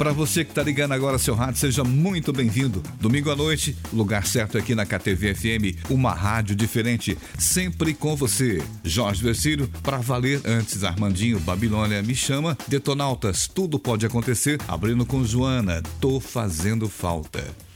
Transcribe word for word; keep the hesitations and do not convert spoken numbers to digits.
Para você que tá ligando agora seu rádio, seja muito bem-vindo. Domingo à noite, lugar certo aqui na K T V F M, uma rádio diferente, sempre com você. Jorge Versilo, pra valer antes Armandinho, Babilônia me chama, Detonautas, tudo pode acontecer, abrindo com Joana, tô fazendo falta.